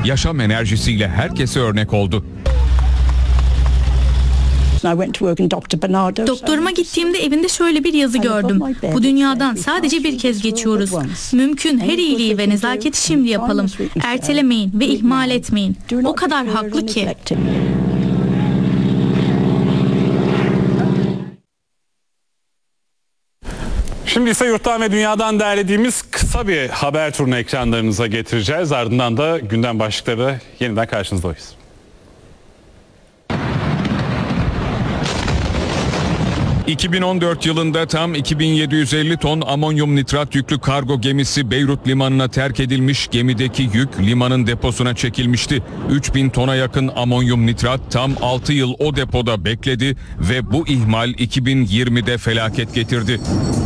yaşam enerjisiyle herkese örnek oldu. Doktoruma gittiğimde evinde şöyle bir yazı gördüm. Bu dünyadan sadece bir kez geçiyoruz. Mümkün her iyiliği ve nezaketi şimdi yapalım. Ertelemeyin ve ihmal etmeyin. O kadar haklı ki. Şimdi ise yurttan ve dünyadan derlediğimiz kısa bir haber turunu ekranlarınıza getireceğiz. Ardından da gündem başlıkları yeniden karşınızdayız. ...2014 yılında tam 2750 ton amonyum nitrat yüklü kargo gemisi Beyrut limanına terk edilmiş, gemideki yük limanın deposuna çekilmişti. 3000 tona yakın amonyum nitrat tam 6 yıl o depoda bekledi ve bu ihmal 2020'de felaket getirdi.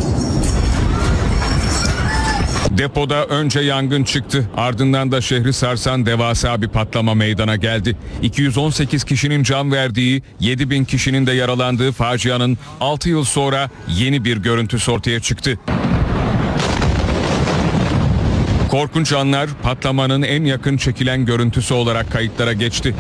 Depoda önce yangın çıktı, ardından da şehri sarsan devasa bir patlama meydana geldi. 218 kişinin can verdiği, 7000 kişinin de yaralandığı facianın 6 yıl sonra yeni bir görüntüsü ortaya çıktı. Korkunç anlar patlamanın en yakın çekilen görüntüsü olarak kayıtlara geçti.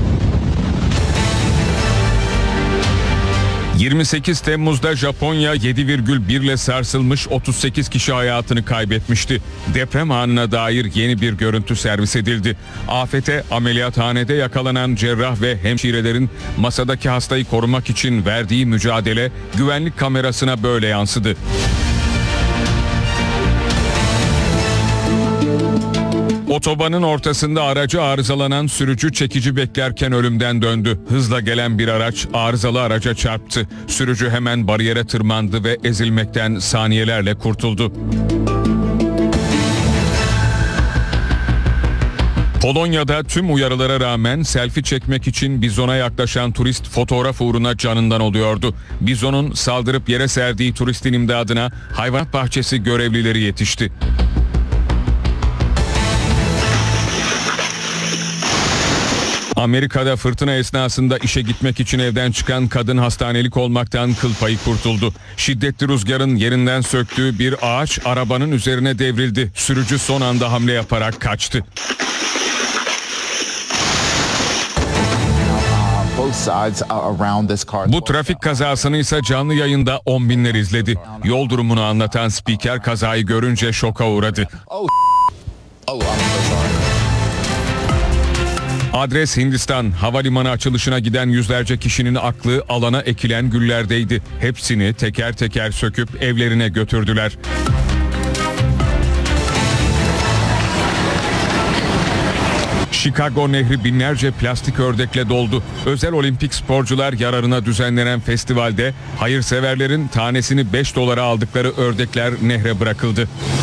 28 Temmuz'da Japonya 7,1 ile sarsılmış, 38 kişi hayatını kaybetmişti. Deprem anına dair yeni bir görüntü servis edildi. Afete ameliyathanede yakalanan cerrah ve hemşirelerin masadaki hastayı korumak için verdiği mücadele güvenlik kamerasına böyle yansıdı. Otobanın ortasında aracı arızalanan sürücü çekici beklerken ölümden döndü. Hızla gelen bir araç arızalı araca çarptı. Sürücü hemen bariyere tırmandı ve ezilmekten saniyelerle kurtuldu. Polonya'da tüm uyarılara rağmen selfie çekmek için bizona yaklaşan turist fotoğraf uğruna canından oluyordu. Bizonun saldırıp yere serdiği turistin imdadına hayvanat bahçesi görevlileri yetişti. Amerika'da fırtına esnasında işe gitmek için evden çıkan kadın hastanelik olmaktan kıl payı kurtuldu. Şiddetli rüzgarın yerinden söktüğü bir ağaç arabanın üzerine devrildi. Sürücü son anda hamle yaparak kaçtı. Bu trafik kazasını ise canlı yayında 10 binler izledi. Yol durumunu anlatan spiker kazayı görünce şoka uğradı. Adres Hindistan. Havalimanı açılışına giden yüzlerce kişinin aklı alana ekilen güllerdeydi. Hepsini teker teker söküp evlerine götürdüler. Chicago Nehri binlerce plastik ördekle doldu. Özel olimpik sporcular yararına düzenlenen festivalde hayırseverlerin tanesini 5 dolara aldıkları ördekler nehre bırakıldı.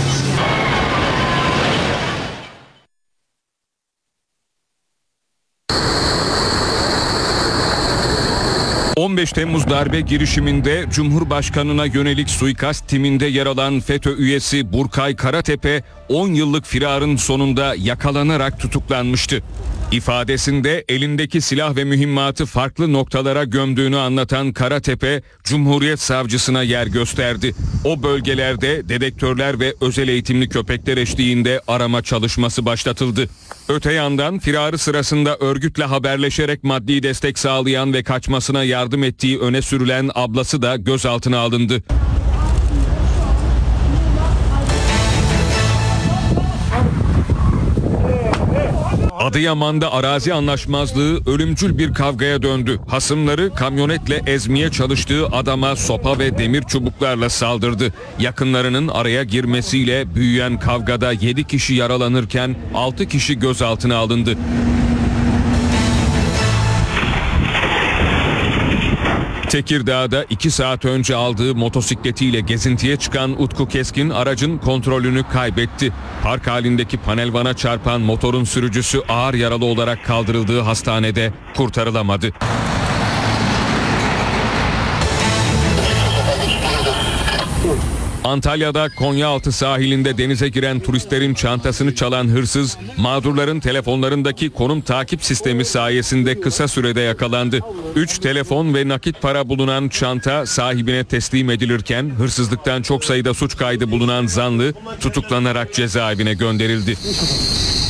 15 Temmuz darbe girişiminde Cumhurbaşkanı'na yönelik suikast timinde yer alan FETÖ üyesi Burkay Karatepe 10 yıllık firarın sonunda yakalanarak tutuklanmıştı. İfadesinde elindeki silah ve mühimmatı farklı noktalara gömdüğünü anlatan Karatepe, Cumhuriyet Savcısına yer gösterdi. O bölgelerde dedektörler ve özel eğitimli köpekler eşliğinde arama çalışması başlatıldı. Öte yandan firarı sırasında örgütle haberleşerek maddi destek sağlayan ve kaçmasına yardım ettiği öne sürülen ablası da gözaltına alındı. Adıyaman'da arazi anlaşmazlığı ölümcül bir kavgaya döndü. Hasımları kamyonetle ezmeye çalıştığı adama sopa ve demir çubuklarla saldırdı. Yakınlarının araya girmesiyle büyüyen kavgada 7 kişi yaralanırken 6 kişi gözaltına alındı. Tekirdağ'da 2 saat önce aldığı motosikletiyle gezintiye çıkan Utku Keskin aracın kontrolünü kaybetti. Park halindeki panel vana çarpan motorun sürücüsü ağır yaralı olarak kaldırıldığı hastanede kurtarılamadı. Antalya'da Konyaaltı sahilinde denize giren turistlerin çantasını çalan hırsız, mağdurların telefonlarındaki konum takip sistemi sayesinde kısa sürede yakalandı. 3 telefon ve nakit para bulunan çanta sahibine teslim edilirken hırsızlıktan çok sayıda suç kaydı bulunan zanlı tutuklanarak cezaevine gönderildi.